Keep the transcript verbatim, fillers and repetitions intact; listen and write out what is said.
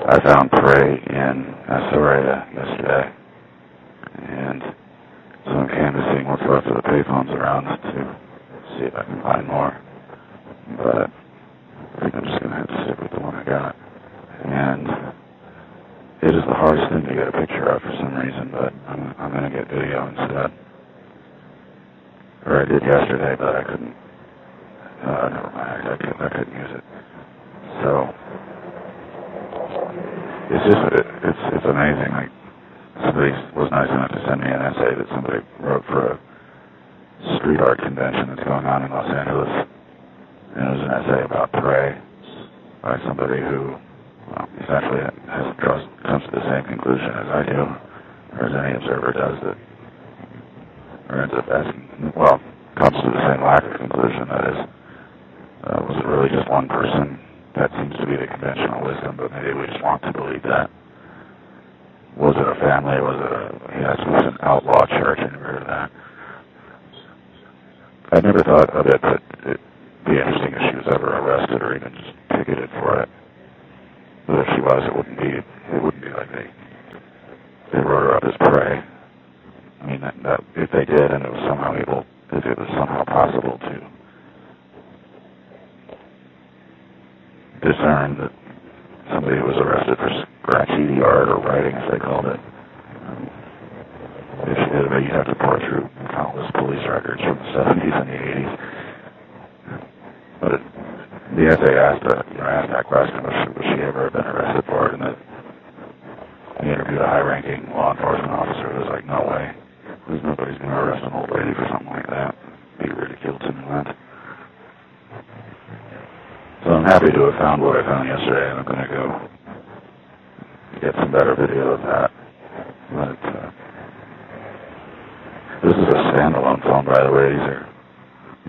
I found prey in Astoria yesterday, and so I'm canvassing what's left of the payphones around to see if I can find more. But I think I'm just going to have to stick with the one I got. And it is the hardest thing to get a picture of for some reason, but I'm, I'm going to get video instead. Or I did yesterday, but I couldn't. Uh, never mind, I, I couldn't use it. So it's just it, it's it's amazing. Like somebody was nice enough to send me an essay that somebody wrote for a street art convention that's going on in Los Angeles, and it was an essay about prey by somebody who, well, essentially has draws, comes to the same conclusion as I do, or as any observer does, that, or ends up asking, well, comes to the same lack of conclusion, that is, uh, was it really just one person? That seems to be the conventional wisdom, but maybe we just want to believe that. Was it a family? Was it a, he asked, was it an outlaw church? I never heard of that. I never thought of it, but it'd be interesting if she was ever arrested or even just ticketed for it. But if she was, it wouldn't be, it wouldn't be like they, they wrote her up as prey. I mean, that, that, if they did, and it was somehow able, if it was somehow possible to discern that somebody who was arrested for scratchy art or writing, as they called it, um, if she did it, you'd have to pour through countless police records from the seventies and the eighties. But it, the essay asked, uh, you know, asked that question, was she, was she ever been arrested for it? And that he interviewed a high-ranking law enforcement officer who was like, no way. Because nobody's going to arrest an old lady for something like that. Be ridiculed to no end. So I'm happy to have found what I found yesterday, and I'm going to go get some better video of that. But uh, this is a standalone phone, by the way. These are